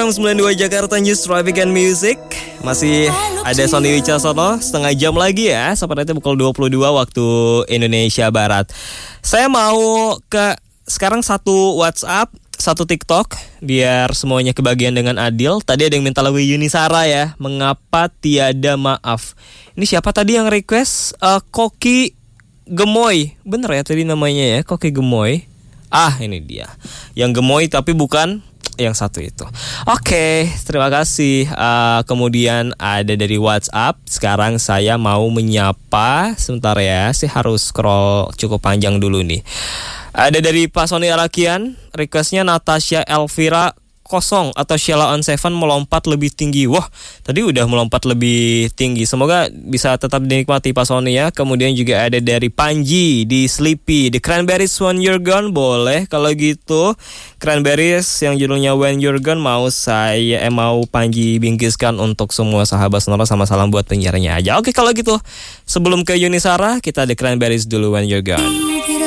106.2 Jakarta News Traffic and Music. Masih ada Sony Wicaksono, setengah jam lagi ya, seperti pukul 22 waktu Indonesia Barat. Saya mau ke sekarang satu WhatsApp, satu TikTok, biar semuanya kebagian dengan adil. Tadi ada yang minta lagu Yuni Shara ya, Mengapa Tiada Maaf. Ini siapa tadi yang request? Koki Gemoy, bener ya tadi namanya ya, Koki Gemoy. Ini dia, yang gemoy tapi bukan yang satu itu. Oke, terima kasih. Kemudian ada dari WhatsApp. Sekarang saya mau menyapa. Sebentar ya, saya harus scroll cukup panjang dulu nih. Ada dari Pak Sony Arakian, requestnya Natasha Elvira kosong atau Sheila on Seven melompat lebih tinggi. Wah, tadi udah melompat lebih tinggi. Semoga bisa tetap dinikmati Pak Sony ya. Kemudian juga ada dari Panji di Sleepy, The Cranberries When You're Gone. Boleh kalau gitu. Cranberries yang judulnya When You're Gone mau Panji bingkiskan untuk semua sahabat Sonora, sama salam buat penyiarnya aja. Oke, kalau gitu sebelum ke Yuni Shara, kita The Cranberries dulu When You're Gone.